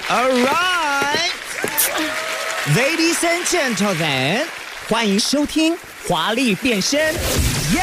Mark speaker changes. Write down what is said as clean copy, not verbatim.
Speaker 1: All right, ladies and gentlemen，欢迎收听华丽变身